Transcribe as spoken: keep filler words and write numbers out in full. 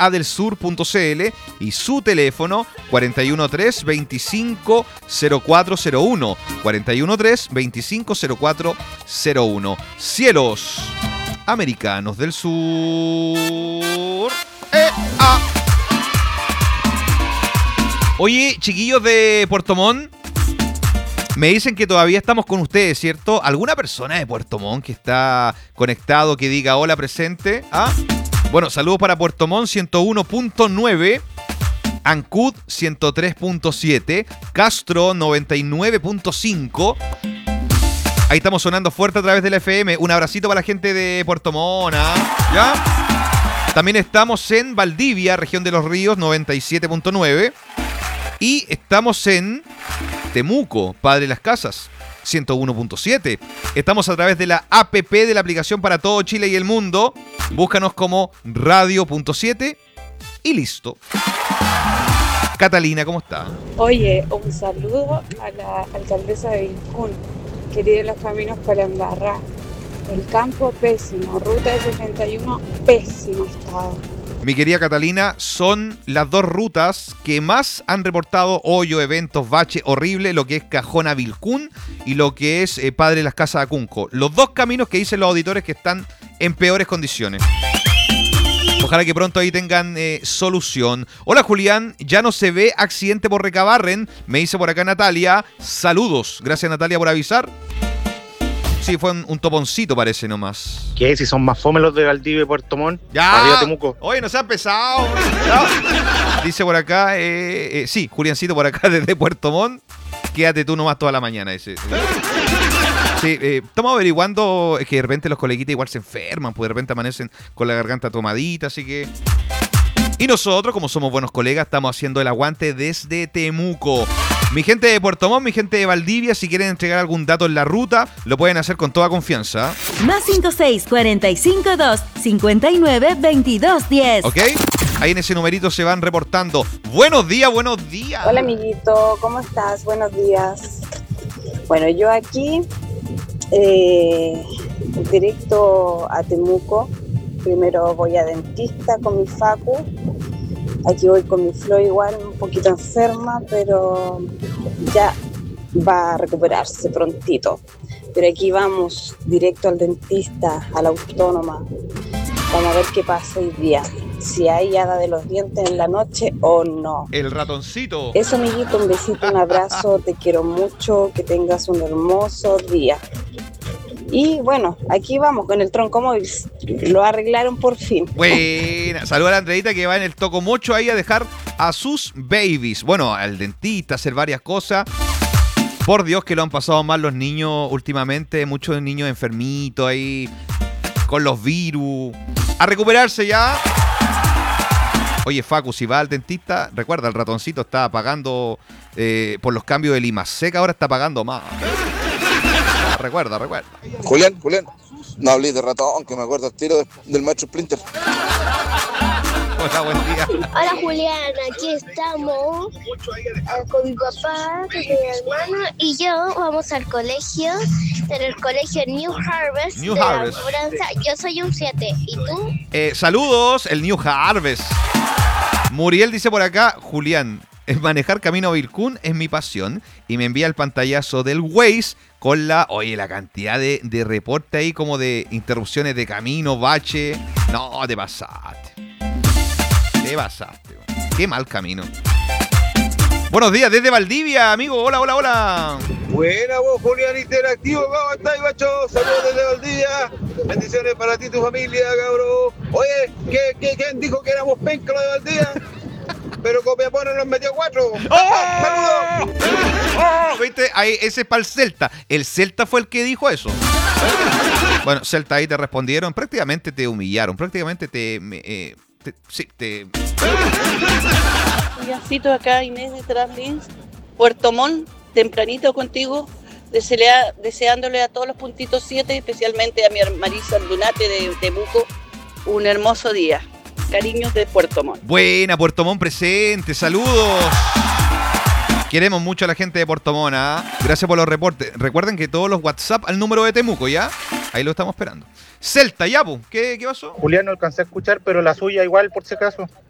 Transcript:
a del sur punto c l y su teléfono cuatro uno tres, veinticinco cero cuatro cero uno. cuatro uno tres, veinticinco cero cuatro cero uno. Cielos Americanos del Sur. ¡Eh! ¡Ah! Oye, chiquillos de Puerto Montt, me dicen que todavía estamos con ustedes, ¿cierto? ¿Alguna persona de Puerto Montt que está conectado, que diga hola presente? ¿Ah? Bueno, saludos para Puerto Montt ciento uno punto nueve, Ancud ciento tres punto siete, Castro noventa y nueve punto cinco. Ahí estamos sonando fuerte a través de la F M. Un abracito para la gente de Puerto Montt, ¿ah? ¿Ya? También estamos en Valdivia, región de los Ríos, noventa y siete punto nueve. Y estamos en Temuco, Padre Las Casas, ciento uno punto siete. Estamos a través de la app de la aplicación para todo Chile y el mundo. Búscanos como radio punto siete y listo. Catalina, ¿cómo está? Oye, un saludo a la alcaldesa de Vincún, que tiene los caminos para embarrar. El campo pésimo, ruta de setenta y uno, pésimo estado. Mi querida Catalina, son las dos rutas que más han reportado hoyo, eventos, bache horrible, lo que es Cajón a Vilcún y lo que es eh, Padre Las Casas Acunco. Los dos caminos que dicen los auditores que están en peores condiciones. Ojalá que pronto ahí tengan eh, solución. Hola Julián, ya no se ve accidente por Recabarren, me dice por acá Natalia. Saludos, gracias Natalia por avisar. Sí, fue un, un toponcito parece nomás. ¿Qué? Si son más fome los de Valdivia y Puerto Montt. Ya. Arriba Temuco. Oye, no se ha pesado. No. Dice por acá, eh, eh, sí, Juliancito por acá desde Puerto Montt. Quédate tú nomás toda la mañana. Dice. Sí, eh, estamos averiguando, es que de repente los coleguitas igual se enferman, pues de repente amanecen con la garganta tomadita, así que... Y nosotros, como somos buenos colegas, estamos haciendo el aguante desde Temuco. Mi gente de Puerto Montt, mi gente de Valdivia, si quieren entregar algún dato en la ruta, lo pueden hacer con toda confianza. Más cinco seis, cuatro cinco dos, cinco nueve, veintidós diez. ¿Ok? Ahí en ese numerito se van reportando. Buenos días, buenos días. Hola amiguito, ¿cómo estás? Buenos días. Bueno, yo aquí, eh, directo a Temuco. Primero voy a dentista con mi Facu. Aquí voy con mi Flo igual, un poquito enferma, pero ya va a recuperarse prontito. Pero aquí vamos directo al dentista, a la autónoma. Vamos a ver qué pasa hoy día. Si hay hada de los dientes en la noche o no. El ratoncito. Eso, amiguito, un besito, un abrazo. Te quiero mucho. Que tengas un hermoso día. Y bueno, aquí vamos con el tronco móvil. Lo arreglaron por fin. Buena. Saluda a la Andreita que va en el Tocomocho ahí a dejar a sus babies. Bueno, al dentista, hacer varias cosas. Por Dios que lo han pasado mal los niños últimamente. Muchos niños enfermitos ahí con los virus. A recuperarse ya. Oye, Facu, si va al dentista, recuerda, el ratoncito está pagando eh, por los cambios de Limaseca, ahora está pagando más. Recuerda, recuerda. Julián, Julián, no hablé de ratón, que me acuerdo el tiro de, del maestro Splinter. Hola, buen día. Hola Julián, aquí estamos eh, con mi papá, con mi hermano y yo vamos al colegio, en el colegio New Harvest. New de Harvest. La Labranza. Yo soy un siete, ¿y tú? Eh, saludos, el New Harvest. Muriel dice por acá, Julián, el manejar camino a Vilcún es mi pasión y me envía el pantallazo del Waze con la, oye, la cantidad de, de reporte ahí como de interrupciones de camino, bache. No, te pasaste. Te pasaste. Qué mal camino. Buenos días desde Valdivia, amigo. Hola, hola, hola. Buena vos, Julián Interactivo. ¿Cómo estás, guacho? Saludos desde Valdivia. Bendiciones para ti y tu familia, cabrón. Oye, ¿qué, qué, ¿quién dijo que éramos penca de Valdivia? Pero Copiapó nos metió cuatro. ¡Oh! ¡Oh! ¿Viste? Ahí, ese es para el Celta. El Celta fue el que dijo eso. Bueno, Celta, ahí te respondieron. Prácticamente te humillaron. Prácticamente te... Eh, te sí, te... Juliancito, acá Inés de Traslins, Puerto Montt, tempranito contigo, deseale, deseándole a todos los puntitos siete, especialmente a mi Marisa Dunate de Temuco, un hermoso día. Cariños de Puerto Montt. Buena, Puerto Montt presente, saludos. Queremos mucho a la gente de Puerto Montt, ¿eh? Gracias por los reportes. Recuerden que todos los WhatsApp al número de Temuco, ¿ya? Ahí lo estamos esperando. Celta, ya, ¿qué, qué pasó? Julián, no alcancé a escuchar, pero la suya igual, por si acaso.